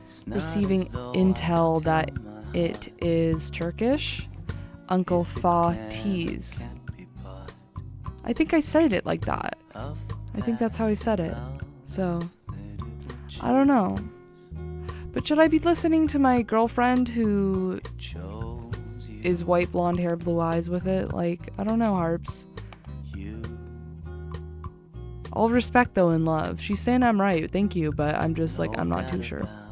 receiving intel that it is Turkish. Uncle Fatih's. I think I said it like that. I think that's how I said it. So, I don't know. But should I be listening to my girlfriend who is white, blonde hair, blue eyes with it? Like, I don't know, Harps. All respect though and love. She's saying I'm right, thank you, but I'm just like, I'm not too sure.